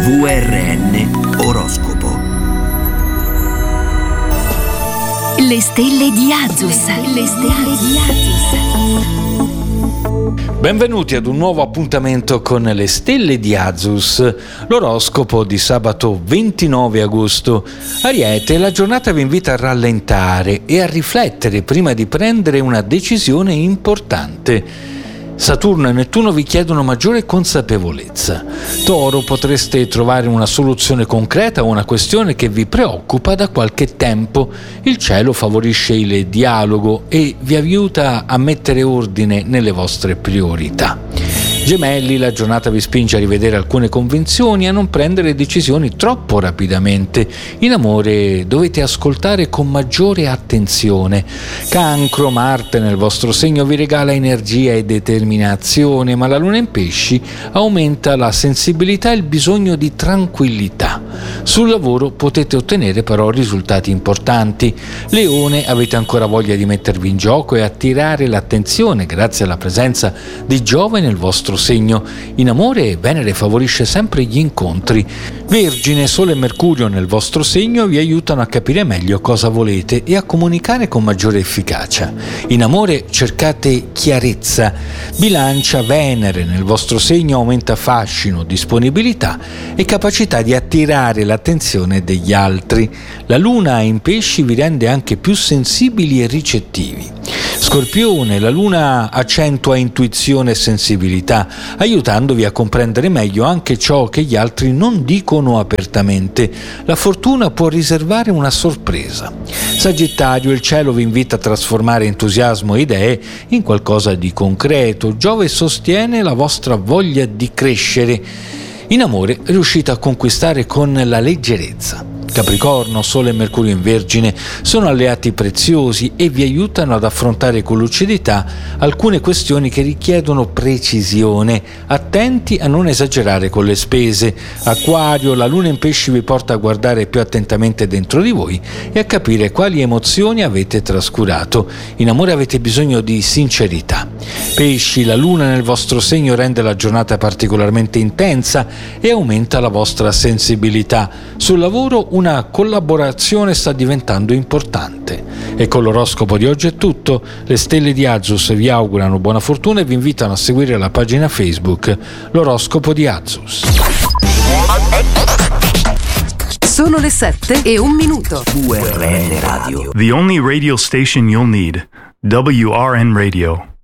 VRN Oroscopo. Le stelle di Azus. Le stelle di Azus. Benvenuti ad un nuovo appuntamento con le stelle di Azus, l'oroscopo di sabato 29 agosto. Ariete, la giornata vi invita a rallentare e a riflettere prima di prendere una decisione importante. Saturno e Nettuno vi chiedono maggiore consapevolezza. Toro, potreste trovare una soluzione concreta a una questione che vi preoccupa da qualche tempo. Il cielo favorisce il dialogo e vi aiuta a mettere ordine nelle vostre priorità. Gemelli, la giornata vi spinge a rivedere alcune convinzioni e a non prendere decisioni troppo rapidamente. In amore dovete ascoltare con maggiore attenzione. Cancro, Marte nel vostro segno vi regala energia e determinazione, ma la luna in pesci aumenta la sensibilità e il bisogno di tranquillità. Sul lavoro potete ottenere però risultati importanti. Leone, avete ancora voglia di mettervi in gioco e attirare l'attenzione grazie alla presenza di Giove nel vostro segno. In amore Venere favorisce sempre gli incontri. Vergine, Sole e Mercurio nel vostro segno vi aiutano a capire meglio cosa volete e a comunicare con maggiore efficacia. In amore cercate chiarezza. Bilancia, Venere nel vostro segno aumenta fascino, disponibilità e capacità di attirare l'attenzione degli altri. La luna in pesci vi rende anche più sensibili e ricettivi. Scorpione, la luna accentua intuizione e sensibilità, aiutandovi a comprendere meglio anche ciò che gli altri non dicono apertamente. La fortuna può riservare una sorpresa. Sagittario, il cielo vi invita a trasformare entusiasmo e idee in qualcosa di concreto. Giove sostiene la vostra voglia di crescere. In amore riuscite a conquistare con la leggerezza. Capricorno, Sole e Mercurio in Vergine sono alleati preziosi e vi aiutano ad affrontare con lucidità alcune questioni che richiedono precisione. Attenti a non esagerare con le spese. Acquario, la luna in pesci vi porta a guardare più attentamente dentro di voi e a capire quali emozioni avete trascurato. In amore avete bisogno di sincerità. Pesci, la luna nel vostro segno rende la giornata particolarmente intensa e aumenta la vostra sensibilità. Sul lavoro una collaborazione sta diventando importante. E con l'oroscopo di oggi è tutto. Le stelle di Azus vi augurano buona fortuna e vi invitano a seguire la pagina Facebook L'oroscopo di Azus. Sono le 7:01. VRN Radio. The only radio station you'll need. WRN Radio.